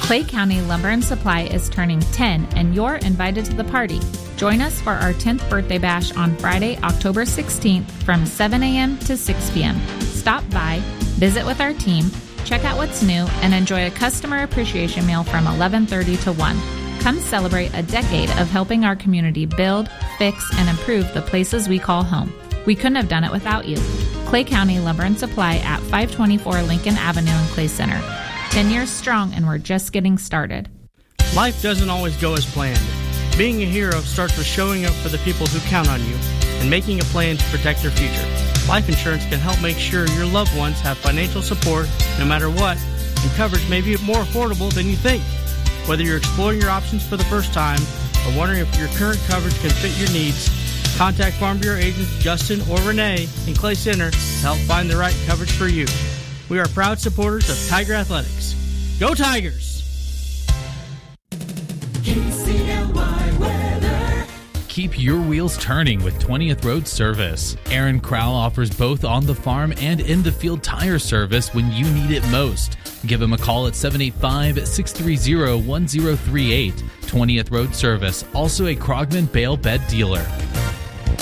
Clay County Lumber and Supply is turning 10, and you're invited to the party. Join us for our 10th birthday bash on Friday, October 16th from 7 a.m. to 6 p.m. Stop by, visit with our team, check out what's new, and enjoy a customer appreciation meal from 11:30 to 1. Come celebrate a decade of helping our community build, fix, and improve the places we call home. We couldn't have done it without you. Clay County Lumber and Supply at 524 Lincoln Avenue in Clay Center. 10 years strong, and we're just getting started. Life doesn't always go as planned. Being a hero starts with showing up for the people who count on you and making a plan to protect their future. Life insurance can help make sure your loved ones have financial support no matter what, and coverage may be more affordable than you think. Whether you're exploring your options for the first time or wondering if your current coverage can fit your needs, contact Farm Bureau agents Justin or Renee in Clay Center to help find the right coverage for you. We are proud supporters of Tiger Athletics. Go Tigers! KCLY weather. Keep your wheels turning with 20th Road Service. Aaron Crowell offers both on the farm and in the field tire service when you need it most. Give him a call at 785-630-1038. 20th Road Service, also a Krogman Bale Bed dealer.